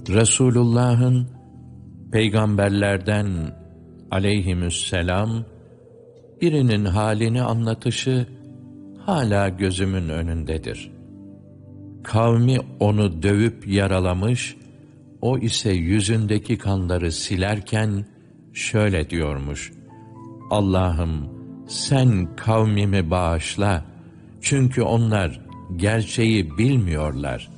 Resulullah'ın peygamberlerden aleyhisselam birinin halini anlatışı hala gözümün önündedir. Kavmi onu dövüp yaralamış, o ise yüzündeki kanları silerken şöyle diyormuş: Allah'ım sen kavmimi bağışla, çünkü onlar gerçeği bilmiyorlar.